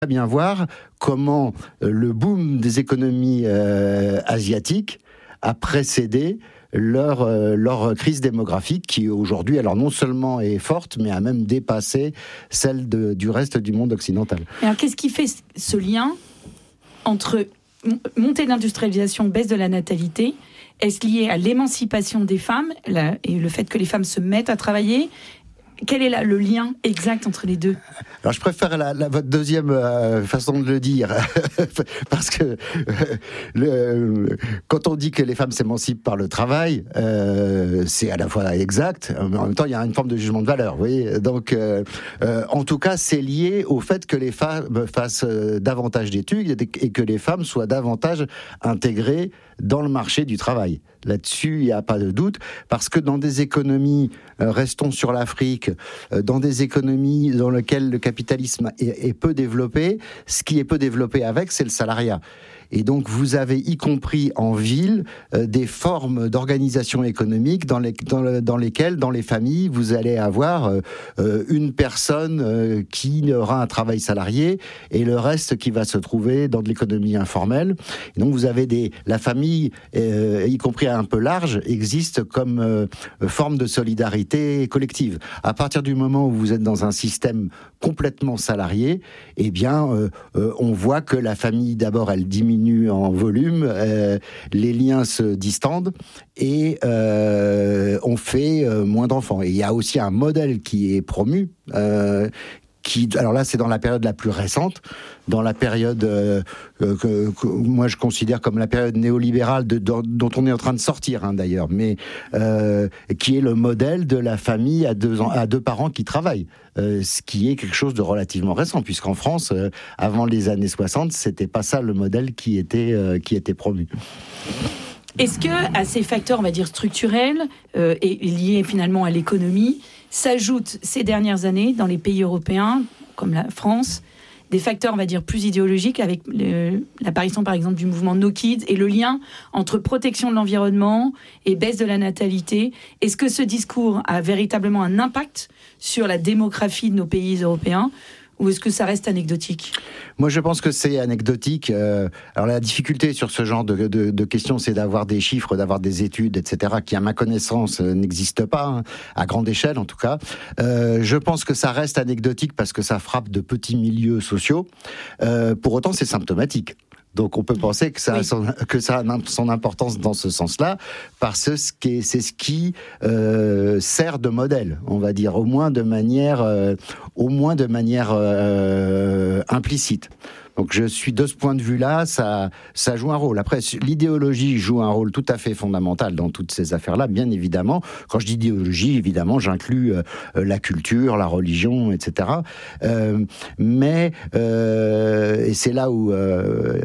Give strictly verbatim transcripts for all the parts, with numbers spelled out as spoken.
bien voir comment le boom des économies euh, asiatiques a précédé leur, euh, leur crise démographique qui aujourd'hui, alors non seulement est forte, mais a même dépassé celle de, du reste du monde occidental. Alors qu'est-ce qui fait ce lien entre montée de l'industrialisation, baisse de la natalité? Est-ce lié à l'émancipation des femmes la, et le fait que les femmes se mettent à travailler? Quel est là le lien exact entre les deux? Alors je préfère la, la, votre deuxième euh, façon de le dire, parce que euh, le, quand on dit que les femmes s'émancipent par le travail, euh, c'est à la fois exact, mais en même temps il y a une forme de jugement de valeur, vous voyez. Donc euh, euh, en tout cas c'est lié au fait que les femmes fassent davantage d'études et que les femmes soient davantage intégrées dans le marché du travail. Là-dessus, il n'y a pas de doute, parce que dans des économies, euh, restons sur l'Afrique, euh, dans des économies dans lesquelles le capitalisme est, est peu développé, ce qui est peu développé avec, c'est le salariat. Et donc, vous avez, y compris en ville, euh, des formes d'organisation économique dans, les, dans, le, dans lesquelles, dans les familles, vous allez avoir euh, une personne euh, qui aura un travail salarié et le reste qui va se trouver dans de l'économie informelle. Et donc, vous avez des, la famille, euh, y compris un peu large, existe comme euh, forme de solidarité collective. À partir du moment où vous êtes dans un système complètement salarié, eh bien, euh, euh, on voit que la famille, d'abord, elle diminue en volume, euh, les liens se distendent et euh, on fait euh, moins d'enfants. Et il y a aussi un modèle qui est promu, euh, qui, alors là c'est dans la période la plus récente, dans la période euh, que, que moi je considère comme la période néolibérale de, de, dont on est en train de sortir hein, d'ailleurs, mais euh, qui est le modèle de la famille à deux, à deux parents qui travaillent. Euh, ce qui est quelque chose de relativement récent, puisqu'en France, euh, avant les années soixante, c'était pas ça le modèle qui était, euh, qui était promu. Est-ce que à ces facteurs, on va dire structurels, euh, et liés finalement à l'économie, s'ajoutent ces dernières années dans les pays européens, comme la France, des facteurs, on va dire, plus idéologiques avec le, l'apparition, par exemple, du mouvement No Kids et le lien entre protection de l'environnement et baisse de la natalité? Est-ce que ce discours a véritablement un impact sur la démographie de nos pays européens? Ou est-ce que ça reste anecdotique? Moi, je pense que c'est anecdotique. Euh, alors, la difficulté sur ce genre de, de, de questions, c'est d'avoir des chiffres, d'avoir des études, et cetera, qui, à ma connaissance, n'existent pas, hein, à grande échelle, en tout cas. Euh, je pense que ça reste anecdotique parce que ça frappe de petits milieux sociaux. Euh, pour autant, c'est symptomatique. Donc on peut penser que ça, oui. a son, que ça a son importance dans ce sens-là, parce que c'est ce qui euh, sert de modèle, on va dire, au moins de manière, euh, au moins de manière euh, implicite. Donc je suis de ce point de vue-là, ça, ça joue un rôle. Après, l'idéologie joue un rôle tout à fait fondamental dans toutes ces affaires-là, bien évidemment. Quand je dis idéologie, évidemment, j'inclus euh, la culture, la religion, et cetera. Euh, mais euh, et c'est là où euh,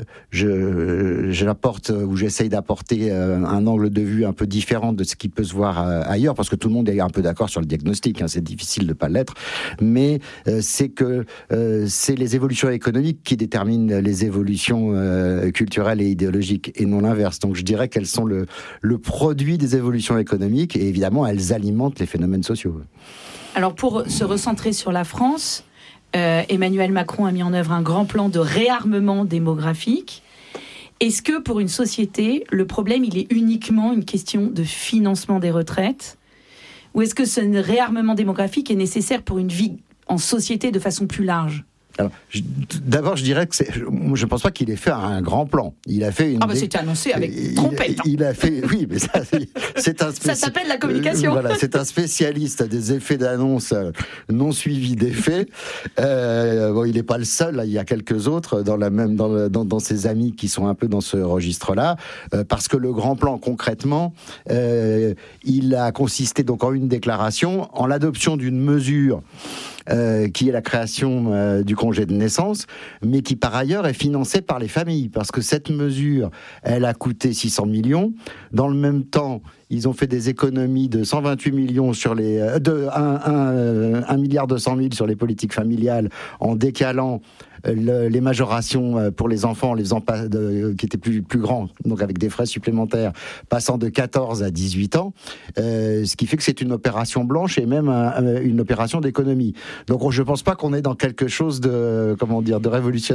je, je l'apporte, où j'essaye d'apporter euh, un angle de vue un peu différent de ce qui peut se voir euh, ailleurs, parce que tout le monde est un peu d'accord sur le diagnostic. Hein, c'est difficile de ne pas l'être, mais euh, c'est que euh, c'est les évolutions économiques qui déterminent les évolutions euh, culturelles et idéologiques, et non l'inverse. Donc je dirais qu'elles sont le, le produit des évolutions économiques, et évidemment elles alimentent les phénomènes sociaux. Alors pour se recentrer sur la France, euh, Emmanuel Macron a mis en œuvre un grand plan de réarmement démographique. Est-ce que pour une société, le problème il est uniquement une question de financement des retraites, ou est-ce que ce réarmement démographique est nécessaire pour une vie en société de façon plus large ? Alors, je, d'abord, je dirais que c'est, je ne pense pas qu'il ait fait un grand plan. Il a fait une. Ah bah c'était annoncé avec il, trompette. Il, il a fait, oui, mais ça, c'est un. Spéci... Ça s'appelle la communication. Euh, voilà, c'est un spécialiste des effets d'annonce non suivis d'effets. Euh, bon, il n'est pas le seul. Là, il y a quelques autres dans la même, dans, le, dans, dans ses amis qui sont un peu dans ce registre-là, euh, parce que le grand plan, concrètement, euh, il a consisté donc en une déclaration, en l'adoption d'une mesure. Euh, qui est la création euh, du congé de naissance, mais qui par ailleurs est financée par les familles, parce que cette mesure, elle a coûté six cents millions. Dans le même temps, ils ont fait des économies de cent vingt-huit millions sur les, de un milliard deux cents mille sur les politiques familiales, en décalant le, les majorations pour les enfants, les faisant pas de, qui étaient plus, plus grands, donc avec des frais supplémentaires, passant de quatorze à dix-huit ans, euh, ce qui fait que c'est une opération blanche et même un, une opération d'économie. Donc je pense pas qu'on est dans quelque chose de, comment dire, de révolutionnaire